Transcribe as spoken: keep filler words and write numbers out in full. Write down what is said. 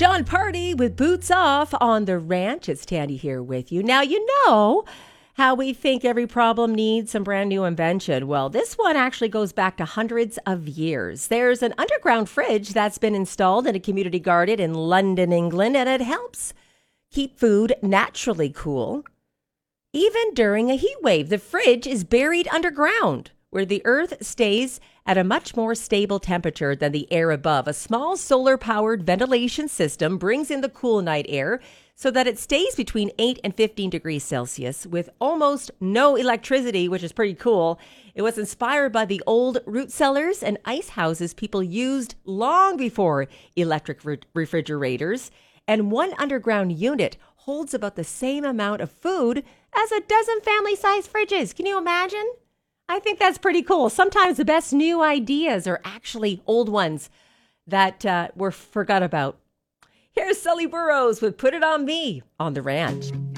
John Party with Boots Off on the Ranch. It's Tandy here with you. Now, you know how we think every problem needs some brand new invention. Well, this one actually goes back to hundreds of years. There's an underground fridge that's been installed in a community garden in London, England, and it helps keep food naturally cool. Even during a heat wave, the fridge is buried underground, where the earth stays at a much more stable temperature than the air above. A small solar-powered ventilation system brings in the cool night air so that it stays between eight and fifteen degrees Celsius with almost no electricity, which is pretty cool. It was inspired by the old root cellars and ice houses people used long before electric re- refrigerators. And one underground unit holds about the same amount of food as a dozen family-sized fridges. Can you imagine? I think that's pretty cool. Sometimes the best new ideas are actually old ones that uh, were forgot about. Here's Sully Burrows with Put It On Me on the Ranch.